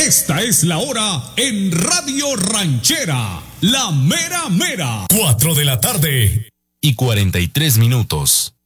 Esta es la hora en Radio Ranchera, la mera mera. 4 de la tarde y 43 minutos.